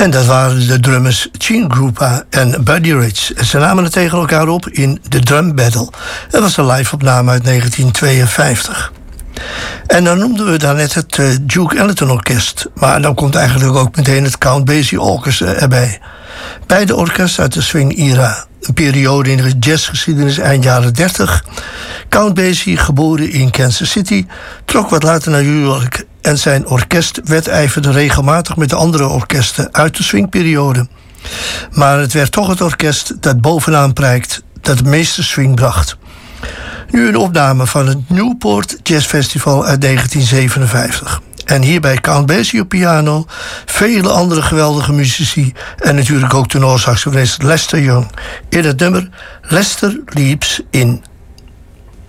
En dat waren de drummers Gene Krupa en Buddy Rich. En ze namen het tegen elkaar op in The Drum Battle. Dat was een live-opname uit 1952. En dan noemden we daarnet het Duke Ellington Orkest. Maar dan komt eigenlijk ook meteen het Count Basie Orchestra erbij. Beide orkesten uit de swing-era. Een periode in de jazzgeschiedenis eind jaren 30. Count Basie, geboren in Kansas City, trok wat later naar New York. En zijn orkest wedijverde regelmatig met de andere orkesten uit de swingperiode. Maar het werd toch het orkest dat bovenaan prijkt, dat de meeste swing bracht. Nu een opname van het Newport Jazz Festival uit 1957. En hierbij Count Basie op piano, vele andere geweldige muzici en natuurlijk ook tenorsaxofonist Lester Young in het nummer Lester Leaps In.